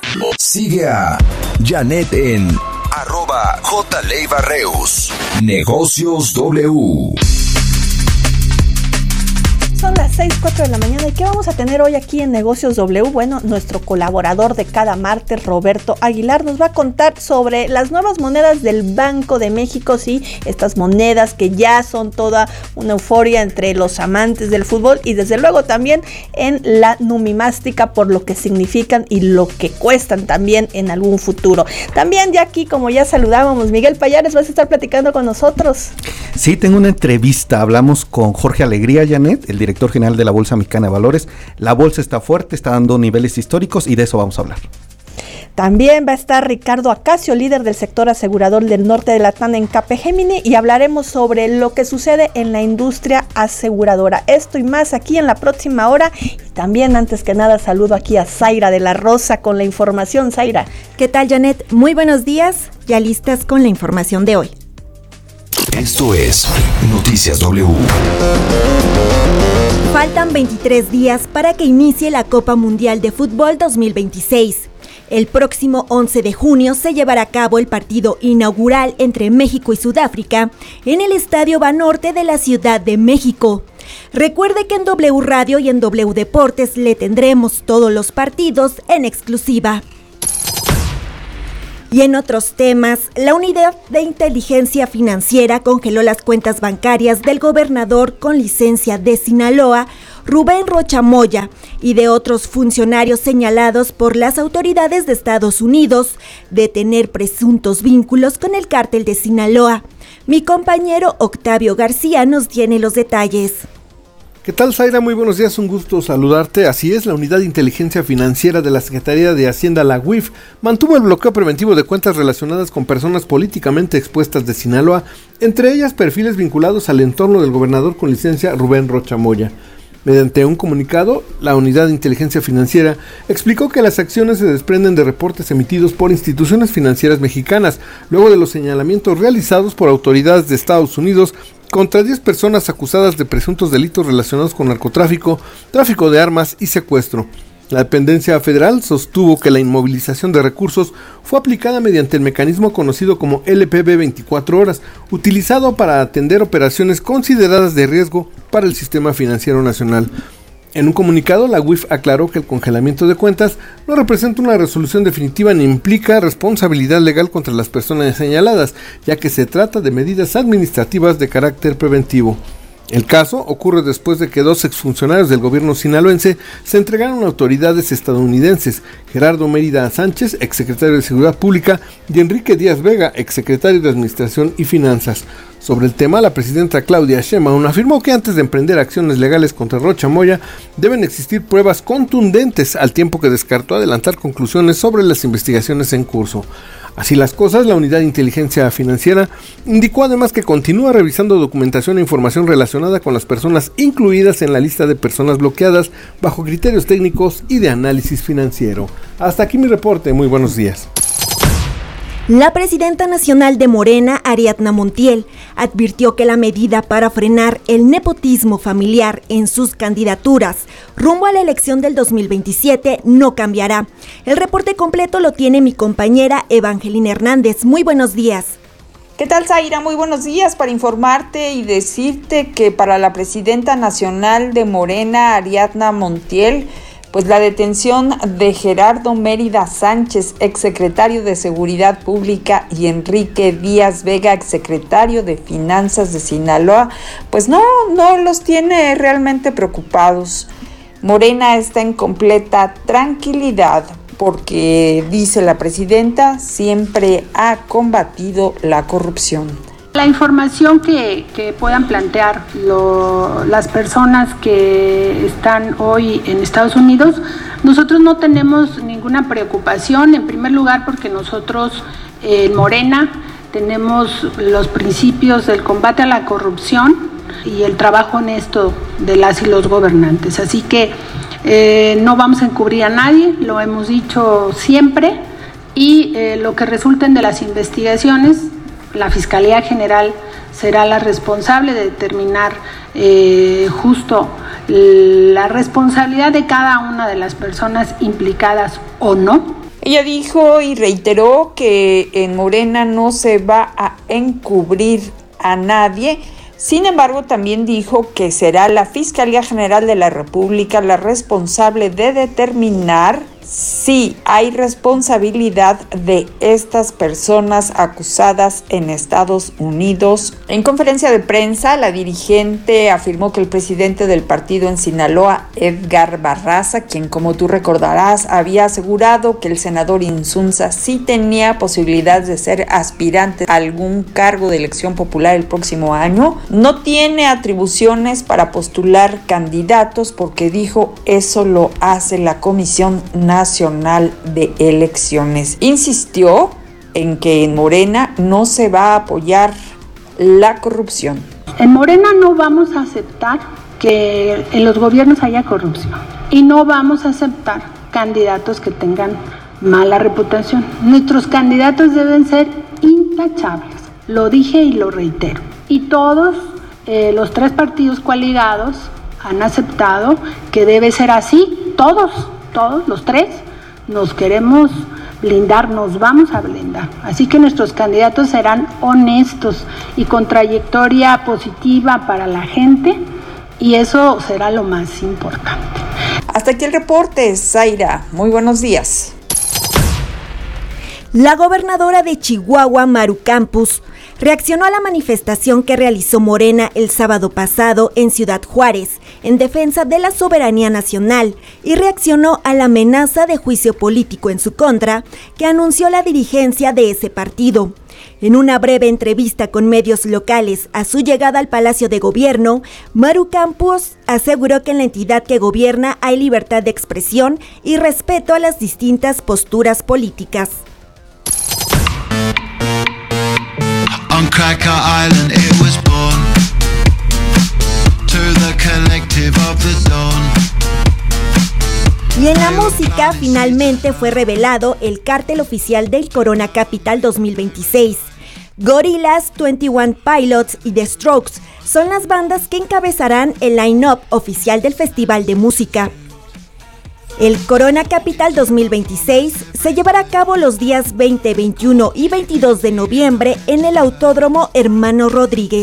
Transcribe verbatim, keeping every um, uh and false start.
Sigue a Janet en arroba J. Leiva Reus. Negocios W. Son las seis, cuatro de la mañana. ¿Y qué vamos a tener hoy aquí en Negocios W? Bueno, nuestro colaborador de cada martes, Roberto Aguilar, nos va a contar sobre las nuevas monedas del Banco de México. Sí, estas monedas que ya son toda una euforia entre los amantes del fútbol y desde luego también en la numismática por lo que significan y lo que cuestan también en algún futuro. También ya aquí, como ya saludábamos, Miguel Payares, vas a estar platicando con nosotros. Sí, tengo una entrevista. Hablamos con Jorge Alegría, Janet, el director director general de la Bolsa Mexicana de Valores. La bolsa está fuerte, está dando niveles históricos y de eso vamos a hablar. También va a estar Ricardo Acacio, líder del sector asegurador del norte de Latam en Capgemini, y hablaremos sobre lo que sucede en la industria aseguradora. Esto y más aquí en la próxima hora. Y también, antes que nada, saludo aquí a Zaira de la Rosa con la información. Zaira. ¿Qué tal, Janet? Muy buenos días. Ya listas con la información de hoy. Esto es Noticias W. Faltan veintitrés días para que inicie la Copa Mundial de Fútbol dos mil veintiséis. El próximo once de junio se llevará a cabo el partido inaugural entre México y Sudáfrica en el Estadio Banorte de la Ciudad de México. Recuerde que en W Radio y en W Deportes le tendremos todos los partidos en exclusiva. Y en otros temas, la Unidad de Inteligencia Financiera congeló las cuentas bancarias del gobernador con licencia de Sinaloa, Rubén Rocha Moya, y de otros funcionarios señalados por las autoridades de Estados Unidos de tener presuntos vínculos con el cártel de Sinaloa. Mi compañero Octavio García nos tiene los detalles. ¿Qué tal, Zaira? Muy buenos días, un gusto saludarte. Así es, la Unidad de Inteligencia Financiera de la Secretaría de Hacienda, la U I F, mantuvo el bloqueo preventivo de cuentas relacionadas con personas políticamente expuestas de Sinaloa, entre ellas perfiles vinculados al entorno del gobernador con licencia Rubén Rocha Moya. Mediante un comunicado, la Unidad de Inteligencia Financiera explicó que las acciones se desprenden de reportes emitidos por instituciones financieras mexicanas, luego de los señalamientos realizados por autoridades de Estados Unidos contra diez personas acusadas de presuntos delitos relacionados con narcotráfico, tráfico de armas y secuestro. La dependencia federal sostuvo que la inmovilización de recursos fue aplicada mediante el mecanismo conocido como L P B veinticuatro horas, utilizado para atender operaciones consideradas de riesgo para el sistema financiero nacional. En un comunicado, la U I F aclaró que el congelamiento de cuentas no representa una resolución definitiva ni implica responsabilidad legal contra las personas señaladas, ya que se trata de medidas administrativas de carácter preventivo. El caso ocurre después de que dos exfuncionarios del gobierno sinaloense se entregaron a autoridades estadounidenses, Gerardo Mérida Sánchez, exsecretario de Seguridad Pública, y Enrique Díaz Vega, exsecretario de Administración y Finanzas. Sobre el tema, la presidenta Claudia Sheinbaum afirmó que antes de emprender acciones legales contra Rocha Moya, deben existir pruebas contundentes, al tiempo que descartó adelantar conclusiones sobre las investigaciones en curso. Así las cosas, la Unidad de Inteligencia Financiera indicó además que continúa revisando documentación e información relacionada con las personas incluidas en la lista de personas bloqueadas bajo criterios técnicos y de análisis financiero. Hasta aquí mi reporte, muy buenos días. La presidenta nacional de Morena, Ariadna Montiel, advirtió que la medida para frenar el nepotismo familiar en sus candidaturas rumbo a la elección del dos mil veintisiete no cambiará. El reporte completo lo tiene mi compañera Evangelina Hernández. Muy buenos días. ¿Qué tal, Zaira? Muy buenos días para informarte y decirte que para la presidenta nacional de Morena, Ariadna Montiel, pues la detención de Gerardo Mérida Sánchez, exsecretario de Seguridad Pública, y Enrique Díaz Vega, exsecretario de Finanzas de Sinaloa, pues no, no los tiene realmente preocupados. Morena está en completa tranquilidad porque, dice la presidenta, siempre ha combatido la corrupción. La información que, que puedan plantear lo, las personas que están hoy en Estados Unidos, nosotros no tenemos ninguna preocupación, en primer lugar porque nosotros eh, en Morena tenemos los principios del combate a la corrupción y el trabajo honesto de las y los gobernantes, así que eh, no vamos a encubrir a nadie, lo hemos dicho siempre, y eh, lo que resulten de las investigaciones, la Fiscalía General será la responsable de determinar eh, justo la responsabilidad de cada una de las personas implicadas o no. Ella dijo y reiteró que en Morena no se va a encubrir a nadie. Sin embargo, también dijo que será la Fiscalía General de la República la responsable de determinar si hay responsabilidad de estas personas acusadas en Estados Unidos. En conferencia de prensa, la dirigente afirmó que el presidente del partido en Sinaloa, Edgar Barraza, quien, como tú recordarás, había asegurado que el senador Insunza sí tenía posibilidad de ser aspirante a algún cargo de elección popular el próximo año, no tiene atribuciones para postular candidatos porque dijo eso lo hace la Comisión Nacional Nacional de Elecciones. Insistió en que en Morena no se va a apoyar la corrupción. En Morena no vamos a aceptar que en los gobiernos haya corrupción y no vamos a aceptar candidatos que tengan mala reputación. Nuestros candidatos deben ser intachables, lo dije y lo reitero. Y todos eh, los tres partidos coaligados han aceptado que debe ser así, todos. Todos los tres nos queremos blindar, nos vamos a blindar. Así que nuestros candidatos serán honestos y con trayectoria positiva para la gente, y eso será lo más importante. Hasta aquí el reporte, Zaira. Muy buenos días. La gobernadora de Chihuahua, Maru Campos, reaccionó a la manifestación que realizó Morena el sábado pasado en Ciudad Juárez, en defensa de la soberanía nacional, y reaccionó a la amenaza de juicio político en su contra que anunció la dirigencia de ese partido. En una breve entrevista con medios locales a su llegada al Palacio de Gobierno, Maru Campos aseguró que en la entidad que gobierna hay libertad de expresión y respeto a las distintas posturas políticas. On Cracker Island it was born, to the collective of the dawn. Y en la música finalmente fue revelado el cártel oficial del Corona Capital dos mil veintiséis. Gorillaz, veintiuno Pilots y The Strokes son las bandas que encabezarán el line-up oficial del Festival de Música. El Corona Capital dos mil veintiséis se llevará a cabo los días veinte, veintiuno y veintidós de noviembre en el Autódromo Hermano Rodríguez.